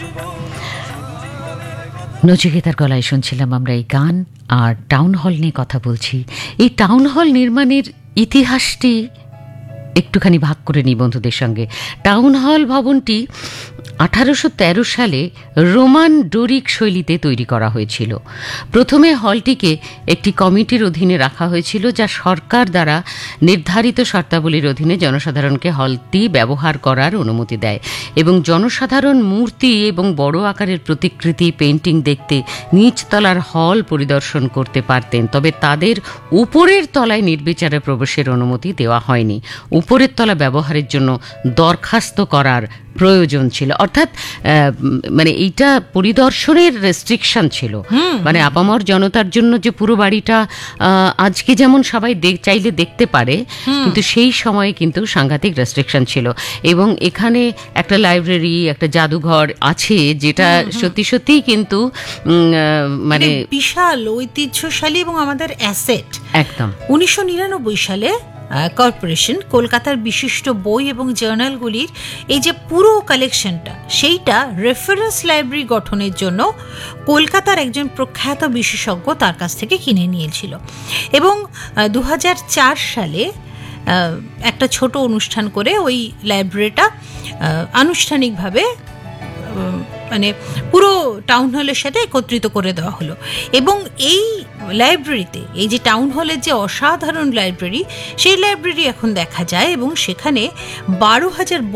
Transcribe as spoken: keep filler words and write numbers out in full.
নচিকেতার গলায় শুনছিলাম আমরা এই গান। আর টাউন হল নিয়ে কথা বলছি। এই টাউন হল নির্মাণের ইতিহাসটি একটুখানি ভাগ করে নিই বন্ধুদের সঙ্গে। টাউন হল ভবনটি আঠারোশো তেরো সালে রোমান ডোরিক শৈলীতে তৈরি করা হয়েছিল। প্রথমে হলটিকে একটি কমিটির অধীনে রাখা হয়েছিল, যা সরকার দ্বারা নির্ধারিত শর্তাবলীর অধীনে জনসাধারণকে হলটি ব্যবহার করার অনুমতি দেয় এবং জনসাধারণ মূর্তি এবং বড় আকারের প্রতিকৃতি পেন্টিং দেখতে নিচতলার হল পরিদর্শন করতে পারতেন। তবে তাদের উপরের তলায় নির্বিচারে প্রবেশের অনুমতি দেওয়া হয়নি। উপরের তলা ব্যবহারের জন্য দরখাস্ত করার প্রয়োজন ছিল, অর্থাৎ মানে এইটা পরিদর্শনের রেস্ট্রিকশন ছিল। মানে আপামর জনতার জন্য যে পুরো বাড়িটা আজকে যেমন সবাই চাইলে দেখতে পারে, কিন্তু সেই সময়ে কিন্তু সাংঘাতিক রেস্ট্রিকশন ছিল। এবং এখানে একটা লাইব্রেরি, একটা জাদুঘর আছে, যেটা সত্যি সত্যি কিন্তু মানে বিশাল ঐতিহ্যশালী এবং আমাদের অ্যাসেট। একদম। উনিশশো নিরানব্বই সালে কর্পোরেশন কলকাতার বিশিষ্ট বই এবং জার্নালগুলির এই যে পুরো কালেকশনটা, সেইটা রেফারেন্স লাইব্রেরি গঠনের জন্য কলকাতার একজন প্রখ্যাত বিশেষজ্ঞ তার কাছ থেকে কিনে নিয়েছিল। এবং দু হাজার চার সালে একটা ছোট অনুষ্ঠান করে ওই লাইব্রেরিটা আনুষ্ঠানিকভাবে মানে পুরো টাউন হলের সাথে একত্রিত করে দেওয়া হলো। এবং এই লাইব্রেরিতে, এই যে টাউন হলের যে অসাধারণ লাইব্রেরি, সেই লাইব্রেরি এখন দেখা যায় এবং সেখানে বারো হাজার